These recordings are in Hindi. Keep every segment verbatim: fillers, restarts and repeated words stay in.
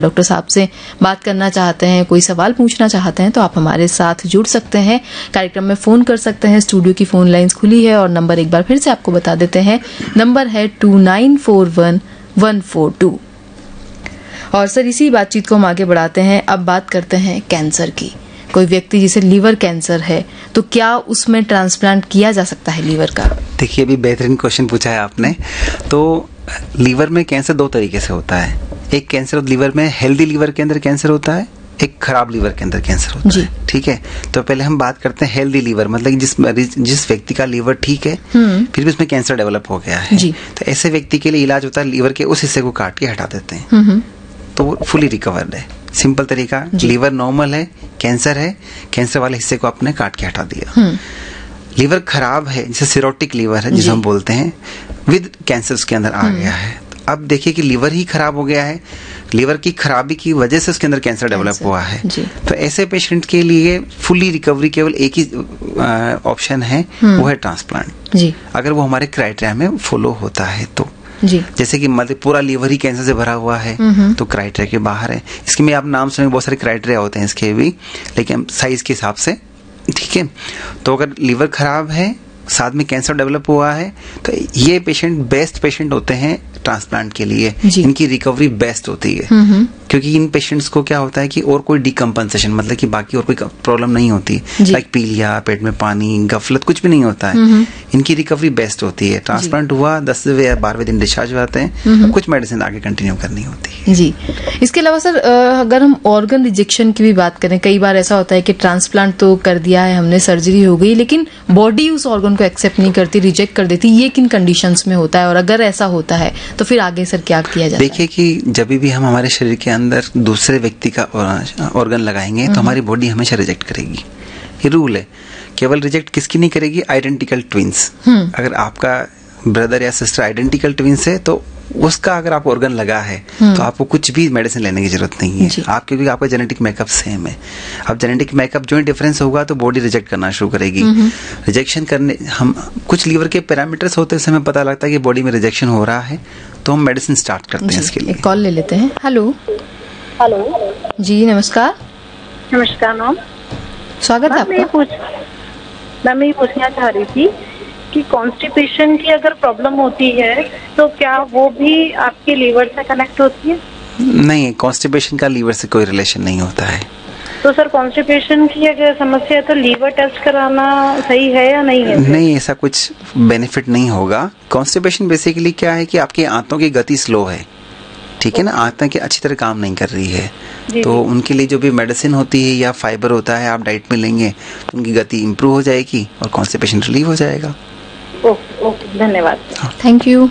डॉक्टर साहब से बात करना चाहते हैं, कोई सवाल पूछना चाहते हैं तो आप हमारे साथ जुड़ सकते हैं, कार्यक्रम में फोन कर सकते हैं। स्टूडियो की फोन लाइंस खुली है और नंबर एक बार फिर से आपको बता देते हैं, नंबर है to nine four one one four to. और सर इसी बातचीत को हम आगे बढ़ाते हैं। अब बात करते हैं कैंसर की। कोई व्यक्ति जिसे लीवर कैंसर है तो क्या उसमें ट्रांसप्लांट किया जा सकता है लीवर का? देखिए, अभी बेहतरीन क्वेश्चन पूछा है आपने। तो लीवर में कैंसर दो तरीके से होता है। एक कैंसर लीवर में हेल्दी लीवर के अंदर कैंसर होता है, एक खराब लीवर के अंदर कैंसर होता है। ठीक है, तो पहले हम बात करते हैं हेल्दी लीवर, मतलब जिस जिस व्यक्ति का लीवर ठीक है फिर भी उसमें कैंसर डेवलप हो गया है, तो ऐसे व्यक्ति के लिए इलाज होता है लीवर के उस हिस्से को काट के हटा देते हैं, तो वो फुली रिकवर्ड है। सिंपल तरीका, लीवर नॉर्मल है, कैंसर है, कैंसर वाले हिस्से को आपने काट के हटा दिया। लीवर खराब है, जैसे सिरोटिक लीवर है जिसे हम बोलते हैं, विद कैंसर उसके अंदर आ गया है। अब देखिए कि लीवर ही खराब हो गया है, लीवर की खराबी की वजह से उसके अंदर कैंसर डेवलप हुआ है, तो ऐसे पेशेंट के लिए फुली रिकवरी केवल एक ही ऑप्शन है, वो है ट्रांसप्लांट। अगर वो हमारे क्राइटेरिया में फॉलो होता है तो जी। जैसे कि मतलब पूरा लीवर ही कैंसर से भरा हुआ है तो क्राइटेरिया के बाहर है। इसके में आप नाम सुने, बहुत सारे क्राइटेरिया होते हैं इसके भी, लेकिन साइज के हिसाब से। ठीक है, तो अगर लीवर खराब है साथ में कैंसर डेवलप हुआ है तो ये पेशेंट बेस्ट पेशेंट होते हैं ट्रांसप्लांट के लिए। इनकी रिकवरी बेस्ट होती है, क्योंकि इन पेशेंट्स को क्या होता है कि और कोई डिकम्पनसेशन, मतलब कि बाकी और कोई प्रॉब्लम नहीं होती, लाइक पीलिया, पेट में पानी, गफलत, कुछ भी नहीं होता है। इनकी रिकवरी बेस्ट होती है। ट्रांसप्लांट हुआ दसवें या बारहवें दिन डिस्चार्ज हो जाते हैं, कुछ मेडिसिन आगे कंटिन्यू करनी होती है। जी, इसके अलावा सर अगर हम ऑर्गन रिजेक्शन की भी बात करें, कई बार ऐसा होता है कि ट्रांसप्लांट तो कर दिया है हमने, सर्जरी हो गई, लेकिन बॉडी उस ऑर्गन को एक्सेप्ट नहीं करती, रिजेक्ट कर देती, ये किन कंडीशंस में होता है और अगर ऐसा होता है तो फिर आगे सर क्या किया जाता है? देखिए कि जब भी हम हमारे शरीर के अंदर दूसरे व्यक्ति का ऑर्गन लगाएंगे तो हमारी बॉडी हमेशा रिजेक्ट करेगी, ये रूल है। केवल रिजेक्ट किसकी नहीं करेगी? Identical twins. अगर आपका ब्रदर या सिस्टर आइडेंटिकल ट्विंस है तो उसका अगर आप ऑर्गन लगा है तो आपको कुछ भी मेडिसिन लेने की जरूरत नहीं है, आप क्योंकि आपका जेनेटिक मेकअप सेम है। अब जेनेटिक मेकअप जो डिफरेंस होगा तो बॉडी रिजेक्ट करना शुरू करेगी। रिजेक्शन करने हम कुछ लीवर के पैरामीटर्स होते हैं, हमें पता लगता है कि बॉडी में रिजेक्शन हो रहा है तो हम मेडिसिन स्टार्ट करते हैं इसके लिए। एक कॉल ले लेते हैं। हेलो हेलो जी, नमस्कार। नमस्कार मैम, स्वागत है आपका। मैं मैं ये पूछना चाह रही थी कि कॉन्स्टिपेशन की अगर प्रॉब्लम होती है तो क्या वो भी आपके लीवर से कनेक्ट होती है? नहीं, कॉन्स्टिपेशन का लीवर से कोई रिलेशन नहीं होता है। तो सर कॉन्स्टिपेशन की अगर समस्या है तो लीवर टेस्ट कराना सही है या नहीं है? नहीं, ऐसा कुछ बेनिफिट नहीं होगा। कॉन्स्टिपेशन बेसिकली क्या है कि आपकी आंतों की गति स्लो है, ठीक है ना, आंतें की अच्छी तरह काम नहीं कर रही है, तो उनके लिए जो भी मेडिसिन होती है या फाइबर होता है आप डाइट में लेंगे तो उनकी गति इंप्रूव हो जाएगी और कॉन्स्टिपेशन रिलीव हो जाएगा। ओके ओके, धन्यवाद। Thank you.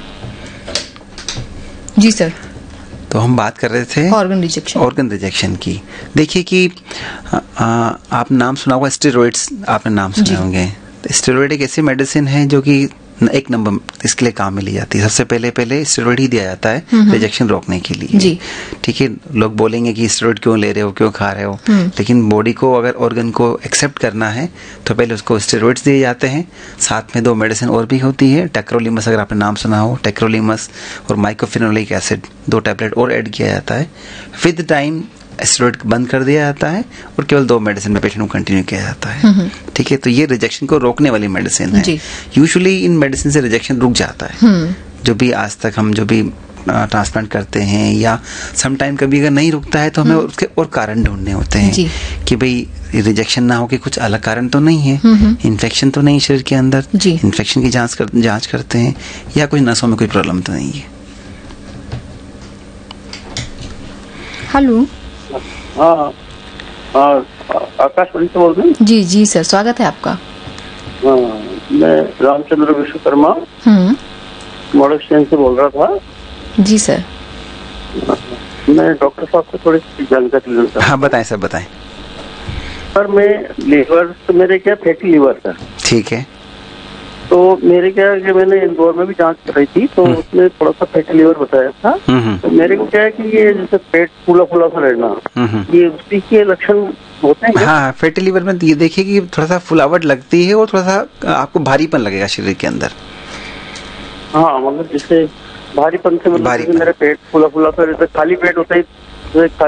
जी सर, तो हम बात कर रहे थे ऑर्गन रिजेक्शन ऑर्गन रिजेक्शन की। देखिए कि आ, आ, आप नाम सुना होगा स्टेरॉइड्स, आपने नाम सुने होंगे। स्टेरॉइड एक ऐसी मेडिसिन है जो कि एक नंबर इसके लिए काम में ली जाती है। सबसे पहले पहले स्टेरॉइड ही दिया जाता है रिजेक्शन रोकने के लिए। ठीक है, लोग बोलेंगे कि स्टेरॉइड क्यों ले रहे हो, क्यों खा रहे हो, लेकिन बॉडी को अगर ऑर्गन को एक्सेप्ट करना है तो पहले उसको स्टेरॉइड्स दिए जाते हैं, साथ में दो मेडिसिन और भी होती है, टेक्रोलिमस, अगर आपने नाम सुना हो, टेक्रोलिमस और माइक्रोफिनोलिक एसिड, दो टैबलेट और ऐड किया जाता है। विद टाइम स्टेरॉइड बंद कर दिया जाता है और केवल दो मेडिसिन में पेशेंट को कंटिन्यू किया जाता है। ठीक है, तो ये रिजेक्शन को रोकने वाली मेडिसिन है। यूजुअली इन मेडिसिन से रिजेक्शन रुक जाता है। जो भी आज तक हम जो भी ट्रांसप्लांट करते हैं, या सम टाइम कभी अगर नहीं रुकता है तो हमें उसके और कारण ढूंढने होते हैं कि भाई रिजेक्शन ना हो कि कुछ अलग कारण तो नहीं है, इन्फेक्शन तो नहीं शरीर के अंदर, इन्फेक्शन की जांच कर, जांच करते हैं, या कोई नसों में कोई प्रॉब्लम तो नहीं है। हेलो, हाँ आकाशवाणी से बोल रहे हैं? जी जी सर, स्वागत है आपका। हाँ, मैं रामचंद्र विश्वकर्मा मॉडल स्टैंड से बोल रहा था। जी सर, मैं डॉक्टर साहब से थोड़ी सी जानकारी लेना था। हाँ बताएं सर, बताएं। सर मैं लीवर तो मेरे क्या फैटी लीवर था। ठीक है, तो मेरे क्या कि मैंने इंदौर में भी जांच कराई थी तो उसमें थोड़ा सा फैटी लीवर बताया था। तो मेरे को क्या है कि ये जैसे पेट फूला फूला सा रहना, ये उसी के लक्षण होते हैं? हाँ, फैटी लीवर में ये देखिए कि थोड़ा सा फुलावट लगती है और थोड़ा सा आपको भारीपन लगेगा शरीर के अंदर। हाँ, मतलब जैसे भारीपन से मतलब मेरा पेट फूला फूला सा रहता है, खाली पेट होता है जैसे